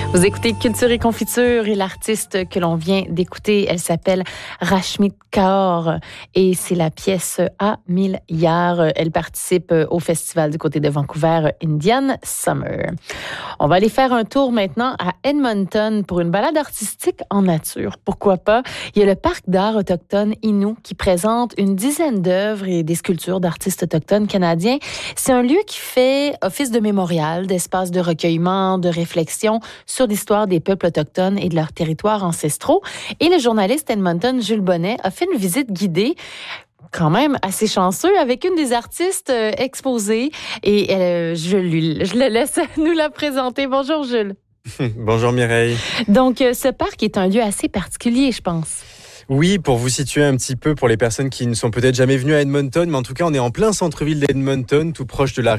Vous écoutez Culture et Confiture et l'artiste que l'on vient d'écouter, elle s'appelle Rashmi Kaur et c'est la pièce à milliards. Elle participe au festival du côté de Vancouver, Indian Summer. On va aller faire un tour maintenant à Edmonton pour une balade artistique en nature. Pourquoi pas? Il y a le parc d'art autochtone Innu qui présente une dizaine d'œuvres et des sculptures d'artistes autochtones canadiens. C'est un lieu qui fait office de mémorial, d'espace de recueillement, de réflexion sur l'histoire des peuples autochtones et de leurs territoires ancestraux. Et le journaliste Edmonton, Jules Bonnet, a fait une visite guidée quand même assez chanceux avec une des artistes exposées. Et je le laisse nous la présenter. Bonjour, Jules. Bonjour Mireille. Donc, ce parc est un lieu assez particulier, je pense. Oui, pour vous situer un petit peu, pour les personnes qui ne sont peut-être jamais venues à Edmonton, mais en tout cas, on est en plein centre-ville d'Edmonton, tout proche de la